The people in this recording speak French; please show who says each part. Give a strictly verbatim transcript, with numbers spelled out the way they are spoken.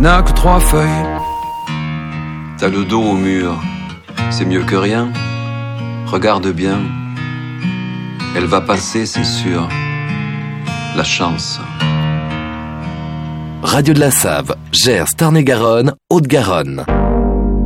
Speaker 1: n'a que trois feuilles.
Speaker 2: T'as le dos au mur, c'est mieux que rien. Regarde bien, elle va passer, c'est sûr. La chance.
Speaker 3: Radio de la Save, Gers, Tarn-et-Garonne, Haute-Garonne.